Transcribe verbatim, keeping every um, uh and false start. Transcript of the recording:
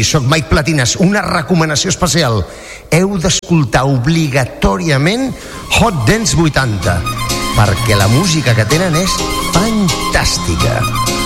soc Mike Platinas, una recomanació especial. Heu d'escoltar obligatòriament Hot Dance vuitanta, perquè la música que tenen és fantàstica.